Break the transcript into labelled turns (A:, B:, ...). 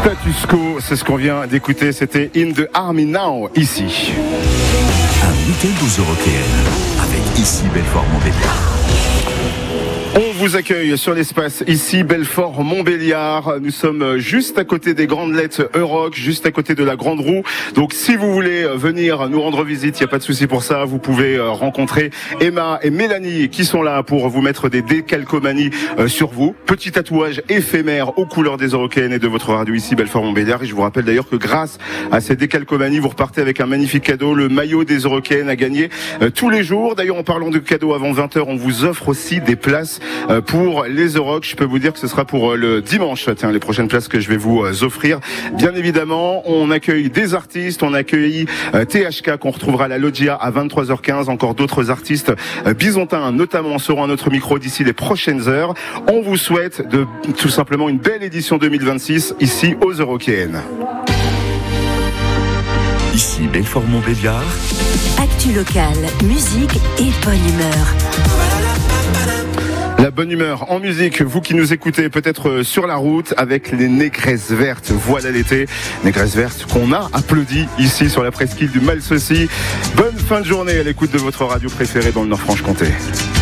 A: Status Quo, c'est ce qu'on vient d'écouter, c'était In the Army Now, ici.
B: Un week-end aux Eurockéennes, avec ici Belfort-Montbéliard.
A: On vous accueille sur l'espace ici, Belfort-Montbéliard. Nous sommes juste à côté des grandes lettres Euroc, juste à côté de la Grande Roue. Donc si vous voulez venir nous rendre visite, il n'y a pas de souci pour ça. Vous pouvez rencontrer Emma et Mélanie qui sont là pour vous mettre des décalcomanies sur vous. Petit tatouage éphémère aux couleurs des Eurockéennes et de votre radio ici, Belfort-Montbéliard. Et je vous rappelle d'ailleurs que grâce à ces décalcomanies, vous repartez avec un magnifique cadeau, le maillot des Eurockéennes à gagner tous les jours. D'ailleurs, en parlant de cadeaux avant 20h, on vous offre aussi des places pour les Euroc. Je peux vous dire que ce sera pour le dimanche. Tiens, les prochaines places que je vais vous offrir. Bien évidemment, on accueille des artistes. On accueille THK qu'on retrouvera à la Loggia à 23h15. Encore d'autres artistes byzantins, notamment, seront à notre micro d'ici les prochaines heures. On vous souhaite tout simplement une belle édition 2026 ici aux Eurockéennes.
B: Ici Belfort-Montbéliard.
C: Actu locale, musique et bonne humeur.
A: La bonne humeur en musique, vous qui nous écoutez peut-être sur la route avec les Négresses Vertes. Voilà l'été, Négresses Vertes qu'on a applaudi ici sur la presqu'île du Malsaucy. Bonne fin de journée à l'écoute de votre radio préférée dans le Nord-Franche-Comté.